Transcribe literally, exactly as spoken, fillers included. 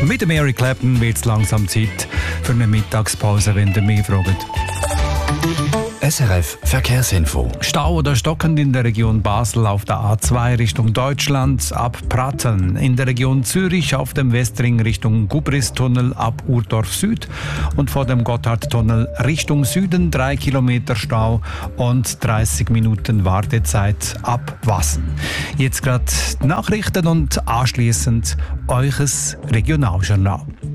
Mit dem Eric Clapton wird es langsam Zeit für eine Mittagspause, wenn ihr mich fragt. S R F Verkehrsinfo. Stau oder stockend in der Region Basel auf der A zwei Richtung Deutschland ab Pratteln. In der Region Zürich auf dem Westring Richtung Gubristunnel ab Urdorf Süd. Und vor dem Gotthardtunnel Richtung Süden drei Kilometer Stau und dreißig Minuten Wartezeit ab Wassen. Jetzt gerade Nachrichten und anschließend eures Regionaljournal.